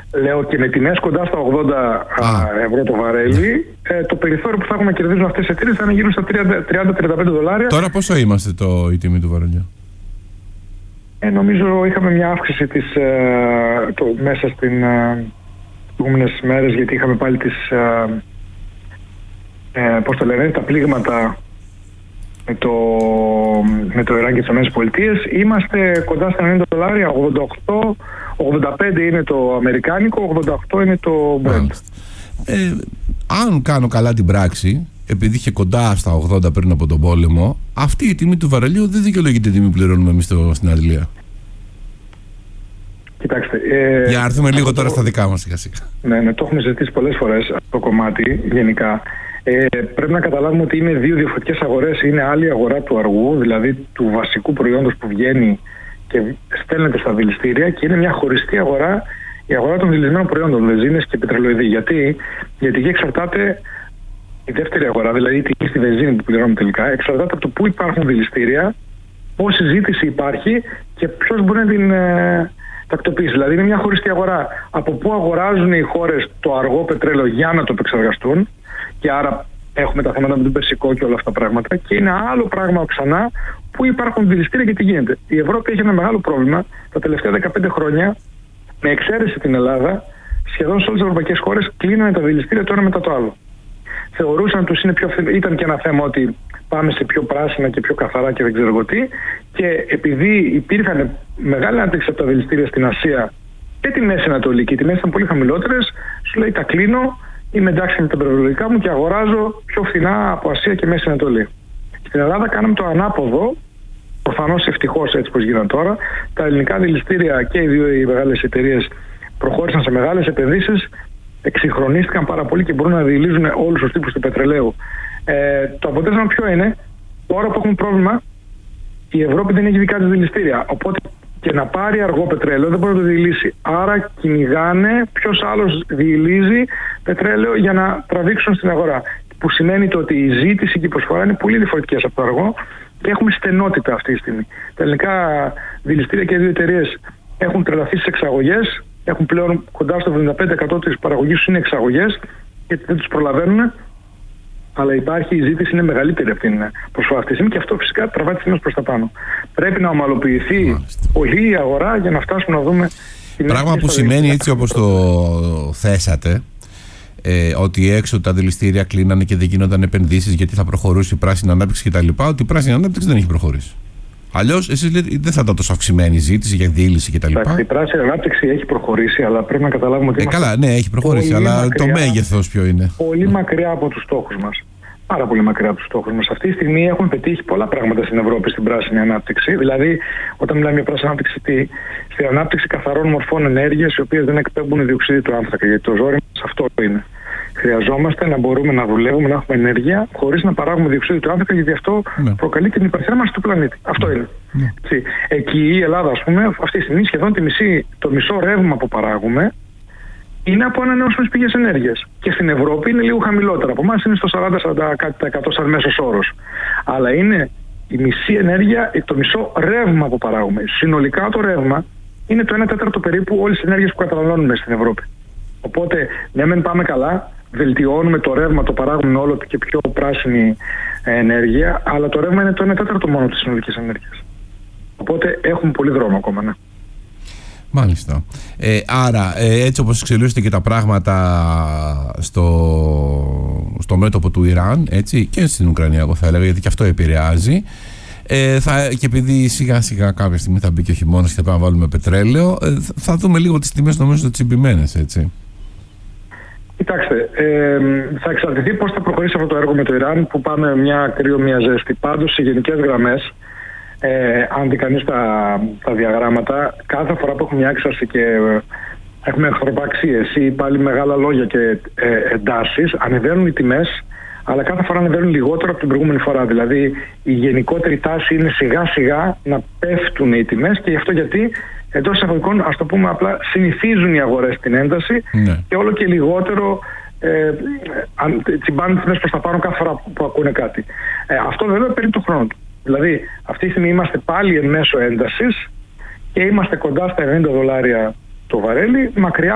Λέω και με τιμές κοντά στα 80 ευρώ το βαρέλι, το περιθώριο που θα έχουμε να κερδίζουν αυτές οι εταιρείες θα είναι γύρω στα 30-35 δολάρια. Τώρα πόσο είμαστε η τιμή του βαρελιού? Νομίζω είχαμε μια αύξηση μέσα στις προηγούμενες μέρες, γιατί είχαμε πάλι τα πλήγματα με το Ιράν και τις ΗΠΑ. Είμαστε κοντά στα 90 δολάρια, 85 είναι το αμερικάνικο, 88 είναι το Brent. Αν κάνω καλά την πράξη, επειδή είχε κοντά στα 80 πριν από τον πόλεμο, αυτή η τιμή του βαρελιού δεν δικαιολογείται τιμή που πληρώνουμε εμείς στην Αγγλία. Κοιτάξτε, για να έρθουμε λίγο τώρα στα δικά μας σιγά-σιγά. Ναι, το έχουμε ζητήσει πολλές φορές αυτό το κομμάτι γενικά. Πρέπει να καταλάβουμε ότι είναι δύο διαφορετικές αγορές. Είναι άλλη η αγορά του αργού, δηλαδή του βασικού προϊόντος που βγαίνει και στέλνεται στα δηληστήρια, και είναι μια χωριστή αγορά, η αγορά των δηλισμένων προϊόντων, βενζίνες και πετρελοειδή. Γιατί εκεί εξαρτάται η δεύτερη αγορά, δηλαδή η τιμή στη βενζίνη που πληρώνουμε τελικά, εξαρτάται από το πού υπάρχουν δηληστήρια, πόση ζήτηση υπάρχει και ποιος μπορεί να την τακτοποιήσει. Δηλαδή είναι μια χωριστή αγορά. Από πού αγοράζουν οι χώρες το αργό πετρέλαιο για να το επεξεργαστούν, και άρα έχουμε τα θέματα με τον Περσικό και όλα αυτά τα πράγματα. Και είναι άλλο πράγμα ξανά που υπάρχουν δηληστήρια και τι γίνεται. Η Ευρώπη έχει ένα μεγάλο πρόβλημα τα τελευταία 15 χρόνια, με εξαίρεση την Ελλάδα, σχεδόν σε όλες τις ευρωπαϊκές χώρες κλείνανε τα δηληστήρια το ένα μετά το άλλο. Θεωρούσαν τους ήταν και ένα θέμα ότι πάμε σε πιο πράσινα και πιο καθαρά και δεν ξέρω εγώ τι, και επειδή υπήρχαν μεγάλη ανάπτυξη από τα δηληστήρια στην Ασία και τη Μέση Ανατολή, και οι τιμές ήταν πολύ χαμηλότερες, σου λέει τα κλείνω, είμαι εντάξει με τα περιβαλλοντικά μου και αγοράζω πιο φθηνά από Ασία και Μέση Ανατολή. Στην Ελλάδα κάναμε το ανάποδο, προφανώς ευτυχώς έτσι πως γίνανε τώρα. Τα ελληνικά δηληστήρια και οι δύο οι μεγάλες εταιρείες προχώρησαν σε μεγάλες επενδύσεις, εξυγχρονίστηκαν πάρα πολύ και μπορούν να διηλίζουν όλους τους τύπους του πετρελαίου. Το αποτέλεσμα ποιο είναι? Τώρα που έχουμε πρόβλημα, η Ευρώπη δεν έχει δικά της δηληστήρια. Οπότε και να πάρει αργό πετρέλαιο δεν μπορεί να το διηλύσει. Άρα κυνηγάνε ποιος άλλος διηλύζει πετρέλαιο για να τραβήξουν στην αγορά. Που σημαίνει το ότι η ζήτηση και η προσφορά είναι πολύ διαφορετικές από το αργό και έχουμε στενότητα αυτή τη στιγμή. Τα ελληνικά δηληστήρια και οι δύο εταιρείες έχουν τρελαθεί στις εξαγωγές. Έχουν πλέον κοντά στο 75% της παραγωγής τους είναι εξαγωγές, γιατί δεν τους προλαβαίνουν. Αλλά η ζήτηση είναι μεγαλύτερη από την προσφορά αυτή τη στιγμή, και αυτό φυσικά τραβάει τις τιμές προς τα πάνω. Πρέπει να ομαλοποιηθεί πολύ η αγορά για να φτάσουμε να δούμε. Πράγμα που σημαίνει, έτσι όπως το θέσατε, ότι έξω τα δηληστήρια κλείνανε και δεν γίνονταν επενδύσεις γιατί θα προχωρούσε η πράσινη ανάπτυξη κτλ. Ότι η πράσινη ανάπτυξη δεν έχει προχωρήσει. Αλλιώς, εσείς λέτε, δεν θα ήταν τόσο αυξημένη η ζήτηση για δίληση κτλ. Η πράσινη ανάπτυξη έχει προχωρήσει, αλλά πρέπει να καταλάβουμε ότι. Καλά, ναι, έχει προχωρήσει, αλλά το μέγεθος ποιο είναι? Πολύ μακριά από τους στόχους μας. Πάρα πολύ μακριά από τους στόχους μας. Αυτή τη στιγμή έχουν πετύχει πολλά πράγματα στην Ευρώπη στην πράσινη ανάπτυξη. Δηλαδή, όταν μιλάμε για πράσινη ανάπτυξη, στην ανάπτυξη καθαρών μορφών ενέργειας, οι οποίες δεν εκπέμπουν διοξείδιο του άνθρακα. Γιατί το ζόρι μας αυτό είναι. Χρειαζόμαστε να μπορούμε να δουλεύουμε, να έχουμε ενέργεια χωρίς να παράγουμε διοξείδιο του άνθρακα, γιατί αυτό προκαλεί την υπερθέρμανση του πλανήτη. Αυτό είναι. Εκεί η Ελλάδα, ας πούμε, αυτή τη στιγμή σχεδόν το μισό ρεύμα που παράγουμε είναι από ανανεώσιμες πηγές ενέργειας. Και στην Ευρώπη είναι λίγο χαμηλότερα. Από εμάς είναι στο 40-40% σαν μέσος όρος. Αλλά είναι η μισή ενέργεια, το μισό ρεύμα που παράγουμε. Συνολικά το ρεύμα είναι το 1/4 περίπου όλης της ενέργειας που καταναλώνουμε στην Ευρώπη. Οπότε, ναι, μεν πάμε καλά, βελτιώνουμε το ρεύμα, το παράγουμε όλο και πιο πράσινη ενέργεια, αλλά το ρεύμα είναι το 1/4 μόνο της συνολικής ενέργειας. Οπότε έχουμε πολύ δρόμο ακόμα, ναι. Μάλιστα. Άρα, έτσι όπως εξελίσσονται και τα πράγματα στο μέτωπο του Ιράν, έτσι, και στην Ουκρανία, εγώ θα έλεγα, γιατί και αυτό επηρεάζει. Και επειδή σιγά σιγά κάποια στιγμή θα μπει και ο χειμώνας και θα πάμε να βάλουμε πετρέλαιο, θα δούμε λίγο τις τιμές, νομίζω, τσιμπημένες, έτσι. Κοιτάξτε, θα εξαρτηθεί πώς θα προχωρήσει αυτό το έργο με το Ιράν, που πάμε μια κρύο, μια ζέστη. Πάντως, σε γενικές γραμμές, αν δει κανείς τα διαγράμματα, κάθε φορά που έχουμε μια έξαρση και έχουμε εχθροπαξίες ή πάλι μεγάλα λόγια και εντάσεις, ανεβαίνουν οι τιμές, αλλά κάθε φορά ανεβαίνουν λιγότερο από την προηγούμενη φορά. Δηλαδή η γενικότερη τάση είναι σιγά σιγά να πέφτουν οι τιμές, και γι' αυτό γιατί εντός εισαγωγικών, ας το πούμε απλά, συνηθίζουν οι αγορές την ένταση, και όλο και λιγότερο τσιμπάνε τις τιμές προς τα πάνω κάθε φορά που ακούνε κάτι. Αυτό βέβαια περί του χρόνου. Δηλαδή αυτή τη στιγμή είμαστε πάλι εν μέσω έντασης και είμαστε κοντά στα 90 δολάρια το βαρέλι, μακριά